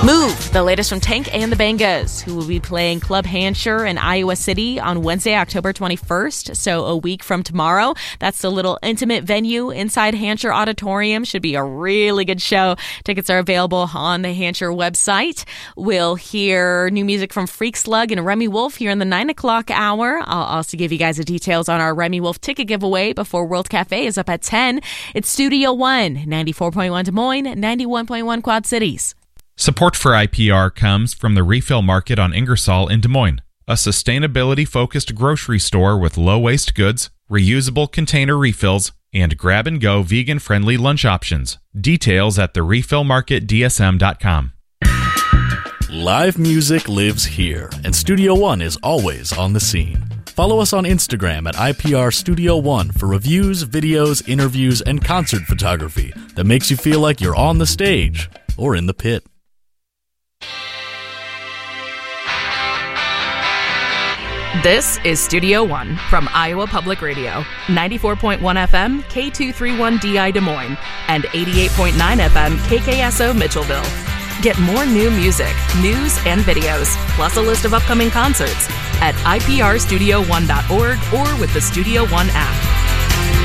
Move, the latest from Tank and the Bangas, who will be playing Club Hansher in Iowa City on Wednesday, October 21st, so a week from tomorrow. That's the little intimate venue inside Hansher Auditorium. Should be a really good show. Tickets are available on the Hansher website. We'll hear new music from Freak Slug and Remy Wolf here in the 9 o'clock hour. I'll also give you guys the details on our Remy Wolf ticket giveaway before World Cafe is up at 10. It's Studio One, 94.1 Des Moines, 91.1 Quad Cities. Support for IPR comes from the Refill Market on Ingersoll in Des Moines, a sustainability-focused grocery store with low-waste goods, reusable container refills, and grab-and-go vegan-friendly lunch options. Details at therefillmarketdsm.com. Live music lives here, and Studio One is always on the scene. Follow us on Instagram at IPR Studio One for reviews, videos, interviews, and concert photography that makes you feel like you're on the stage or in the pit. This is Studio One from Iowa Public Radio, 94.1 FM, K231DI Des Moines, and 88.9 FM, KKSO Mitchellville. Get more new music, news, and videos, plus a list of upcoming concerts at iprstudio1.org or with the Studio One app.